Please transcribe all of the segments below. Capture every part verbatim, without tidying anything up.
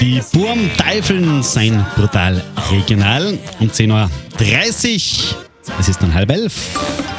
Die Burmteifeln sind brutal regional. Um zehn Uhr dreißig, es ist dann halb elf.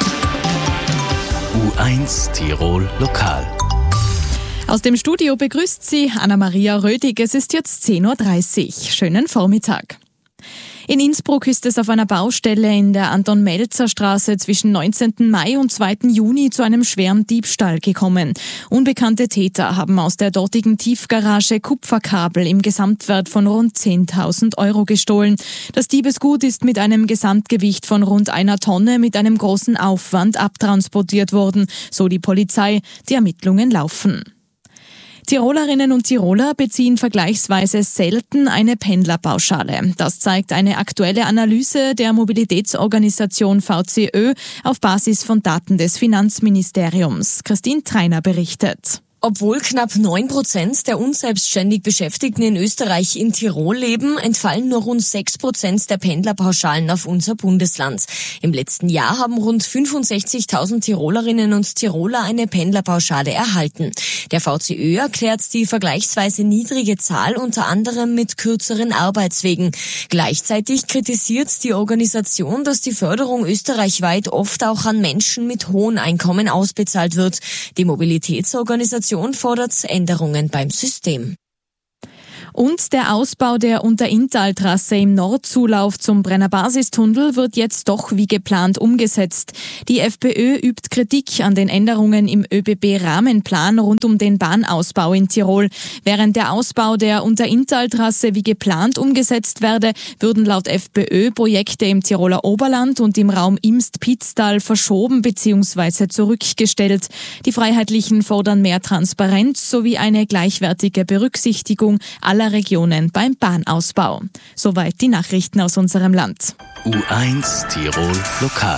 U eins Tirol Lokal. Aus dem Studio begrüßt Sie Anna-Maria Rödig. Es ist jetzt zehn Uhr dreißig. Schönen Vormittag. In Innsbruck ist es auf einer Baustelle in der Anton-Melzer-Straße zwischen neunzehnten Mai und zweiten Juni zu einem schweren Diebstahl gekommen. Unbekannte Täter haben aus der dortigen Tiefgarage Kupferkabel im Gesamtwert von rund zehntausend Euro gestohlen. Das Diebesgut ist mit einem Gesamtgewicht von rund einer Tonne mit einem großen Aufwand abtransportiert worden, so die Polizei. Die Ermittlungen laufen. Tirolerinnen und Tiroler beziehen vergleichsweise selten eine Pendlerpauschale. Das zeigt eine aktuelle Analyse der Mobilitätsorganisation V C Ö auf Basis von Daten des Finanzministeriums. Christine Treiner berichtet. Obwohl knapp neun Prozent der unselbstständig Beschäftigten in Österreich in Tirol leben, entfallen nur rund sechs Prozent der Pendlerpauschalen auf unser Bundesland. Im letzten Jahr haben rund fünfundsechzigtausend Tirolerinnen und Tiroler eine Pendlerpauschale erhalten. Der V C Ö erklärt die vergleichsweise niedrige Zahl unter anderem mit kürzeren Arbeitswegen. Gleichzeitig kritisiert die Organisation, dass die Förderung österreichweit oft auch an Menschen mit hohen Einkommen ausbezahlt wird. Die Mobilitätsorganisation fordert Änderungen beim System. Und der Ausbau der Unterinntaltrasse im Nordzulauf zum Brenner-Basistunnel wird jetzt doch wie geplant umgesetzt. Die FPÖ übt Kritik an den Änderungen im ÖBB-Rahmenplan rund um den Bahnausbau in Tirol. Während der Ausbau der Unterinntaltrasse wie geplant umgesetzt werde, würden laut FPÖ Projekte im Tiroler Oberland und im Raum Imst-Pitztal verschoben bzw. zurückgestellt. Die Freiheitlichen fordern mehr Transparenz sowie eine gleichwertige Berücksichtigung aller Regionen beim Bahnausbau. Soweit die Nachrichten aus unserem Land. U eins Tirol Lokal.